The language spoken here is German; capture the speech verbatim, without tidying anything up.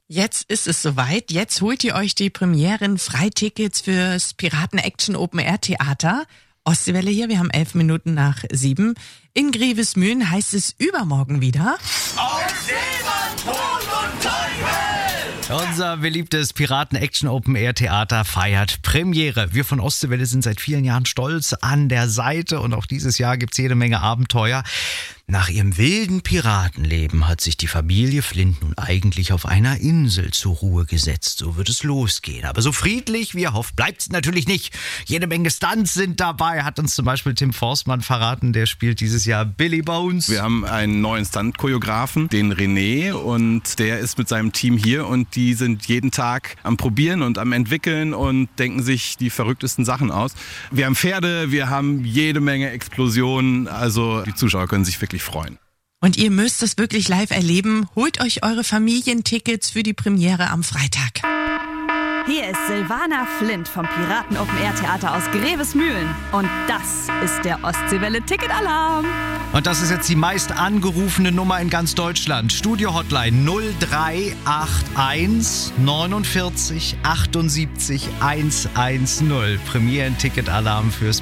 Jetzt ist es soweit. Jetzt holt ihr euch die Premieren-Freitickets fürs Piraten-Action-Open-Air-Theater. Ostseewelle hier, wir haben elf Minuten nach sieben. In Grevesmühlen heißt es übermorgen wieder. Auf Seemann, Tod und Teufel! Unser beliebtes Piraten-Action-Open-Air-Theater feiert Premiere. Wir von Ostseewelle sind seit vielen Jahren stolz an der Seite und auch dieses Jahr gibt's jede Menge Abenteuer. Nach ihrem wilden Piratenleben hat sich die Familie Flint nun eigentlich auf einer Insel zur Ruhe gesetzt. So wird es losgehen. Aber so friedlich wie erhofft bleibt's natürlich nicht. Jede Menge Stunts sind dabei, hat uns zum Beispiel Tim Forstmann verraten. Der spielt dieses Jahr Billy Bones. Wir haben einen neuen Stunt-Choreografen, den René, und der ist mit seinem Team hier und die sind jeden Tag am Probieren und am Entwickeln und denken sich die verrücktesten Sachen aus. Wir haben Pferde, wir haben jede Menge Explosionen, also die Zuschauer können sich wirklich freuen. Und ihr müsst es wirklich live erleben. Holt euch eure Familientickets für die Premiere am Freitag. Hier ist Silvana Flint vom Piraten Open Air Theater aus Grevesmühlen. Und das ist der Ostseewelle Ticketalarm. Und das ist jetzt die meist angerufene Nummer in ganz Deutschland. Studio Hotline null drei acht eins neunundvierzig achtundsiebzig hundertzehn. Premieren-Ticketalarm fürs